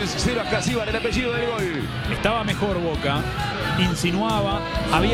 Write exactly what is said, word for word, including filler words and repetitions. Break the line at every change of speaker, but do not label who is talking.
Sebas Casíbar, el apellido del gol.
Estaba mejor Boca, insinuaba, había